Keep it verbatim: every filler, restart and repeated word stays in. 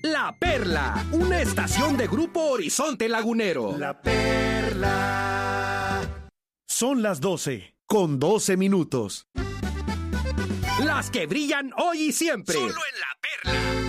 La Perla, una estación de Grupo Horizonte Lagunero. La Perla. Son las doce, con doce minutos. Las que brillan hoy y siempre. Solo en La Perla.